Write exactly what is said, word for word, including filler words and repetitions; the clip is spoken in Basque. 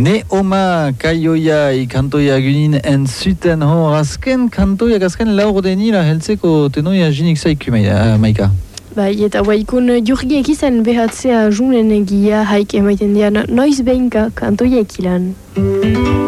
Ne oma kaioia ikantoia gunin entzuten hor azken kantoia azken laur denira heltzeko tenoia jinik zaiku maika. Bai, eta waikun jurgiek izan behatzea junen egia haik emaiten dian noiz behinka kantoiek ilan.